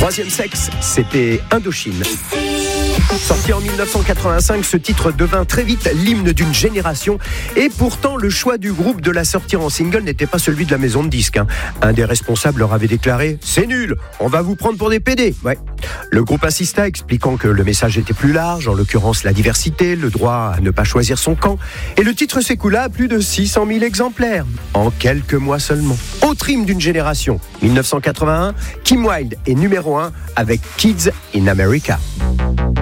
Troisième sexe, c'était Indochine. Sorti en 1985, ce titre devint très vite l'hymne d'une génération et pourtant le choix du groupe de la sortir en single n'était pas celui de la maison de disques. Un des responsables leur avait déclaré « C'est nul, on va vous prendre pour des PD ». Ouais. Le groupe insista, expliquant que le message était plus large, en l'occurrence la diversité, le droit à ne pas choisir son camp. Et le titre s'écoula à plus de 600 000 exemplaires, en quelques mois seulement. Autre hymne d'une génération, 1981, Kim Wilde est numéro 1 avec Kids in America.